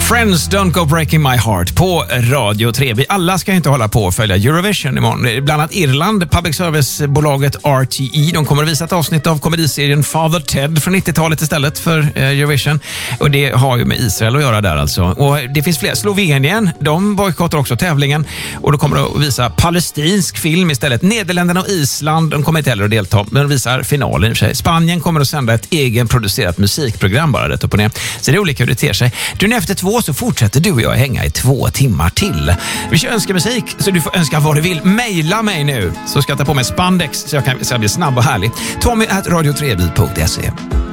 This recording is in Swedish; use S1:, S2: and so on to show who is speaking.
S1: Friends Don't Go Breaking My Heart på Radio 3. Vi alla ska inte hålla på och följa Eurovision imorgon. Bland annat Irland, public service-bolaget RTE. De kommer att visa ett avsnitt av komediserien Father Ted från 90-talet istället för Eurovision. Och det har ju med Israel att göra där alltså. Och det finns fler. Slovenien, de bojkottar också tävlingen. Och då kommer de att visa palestinsk film istället. Nederländerna och Island, de kommer inte heller att delta. Men de visar finalen i och för sig. Spanien kommer att sända ett egenproducerat musikprogram bara rätt upp och ner. Så det är olika hur det ter sig. Du, efter 2 så fortsätter du och jag hänga i 2 timmar till. Vi kör önska musik så du får önska vad du vill. Maila mig nu så ska jag ta på mig spandex så jag bli snabb och härlig. Tommy@radio3bil.se